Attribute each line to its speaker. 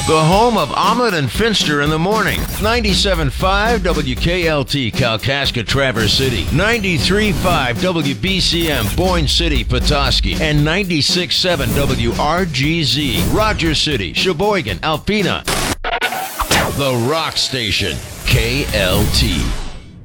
Speaker 1: The home of Ahmed and Finster in the morning. 97.5 WKLT, Kalkaska, Traverse City. 93.5 WBCM, Boyne City, Petoskey. And 96.7 WRGZ, Rogers City, Sheboygan, Alpena. The Rock Station, KLT.